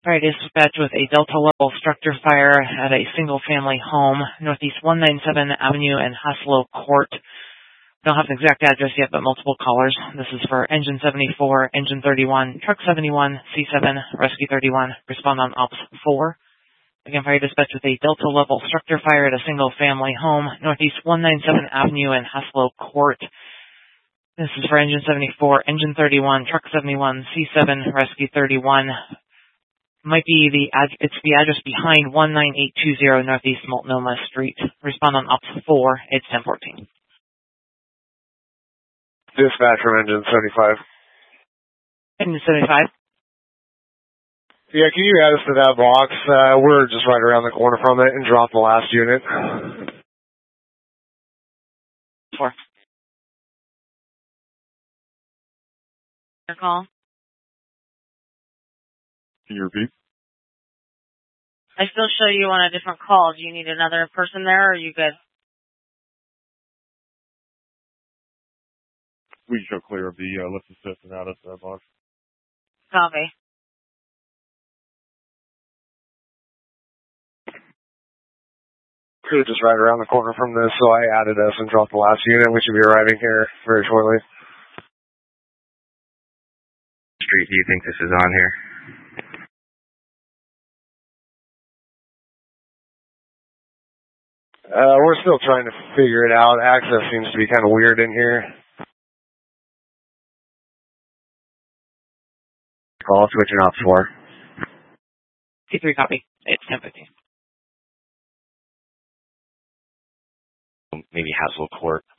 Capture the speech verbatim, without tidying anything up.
Alright, dispatch with a Delta level structure fire at a single family home, Northeast one ninety-seven Avenue and Haslow Court. Don't have an exact address yet, but multiple callers. This is for Engine seventy-four, Engine thirty-one, Truck seventy-one, C seven, Rescue thirty-one. Respond on Ops four. Again, fire dispatch with a Delta level structure fire at a single family home, Northeast one ninety-seven Avenue and Haslow Court. This is for Engine seventy-four, Engine thirty-one, Truck seventy-one, C seven, Rescue thirty-one. Might be the ad- it's the address behind one nine eight two zero Northeast Multnomah Street. Respond on Ops four. It's ten fourteen. Dispatch from Engine seventy-five. Engine seventy-five. Yeah, can you add us to that box? Uh, we're just right around the corner from it and drop the last unit. Four. Your call. Can you repeat? I still show you on a different call. Do you need another person there, or are you good? We can show clear of the uh, lift assist and out of that box. Copy. We're just right around the corner from this, so I added us and dropped the last unit. We should be arriving here very shortly. Street do you think this is on here? Uh, we're still trying to figure it out. Access seems to be kind of weird in here. Call switching off four. T three copy. It's ten fifteen. Maybe Haslow Court.